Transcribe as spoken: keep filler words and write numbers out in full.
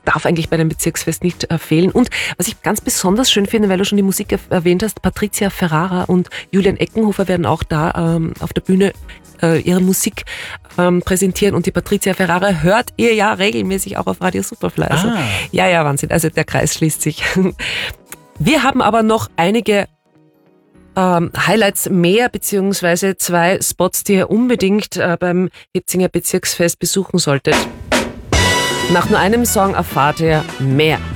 darf eigentlich bei dem Bezirksfest nicht äh, fehlen. Und was ich ganz besonders schön finde, weil du schon die Musik erwähnt hast, Patricia Ferrara und Julian Eckenhofer werden auch da ähm, auf der Bühne äh, ihre Musik ähm, präsentieren. Und die Patricia Ferrara hört ihr ja regelmäßig auch auf Radio Superfly. Also, Ah. Ja, ja, Wahnsinn. Also der Kreis schließt sich. Wir haben aber noch einige ähm, Highlights mehr, beziehungsweise zwei Spots, die ihr unbedingt äh, beim Hitzinger Bezirksfest besuchen solltet. Nach nur einem Song erfahrt ihr mehr.